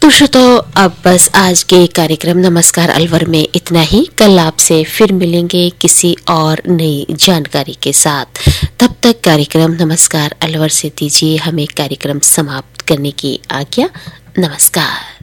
तो श्रोताओ, अब बस आज के कार्यक्रम नमस्कार अलवर में इतना ही। कल आपसे फिर मिलेंगे किसी और नई जानकारी के साथ। तब तक कार्यक्रम नमस्कार अलवर से दीजिए हमें कार्यक्रम समाप्त करने की आज्ञा। नमस्कार।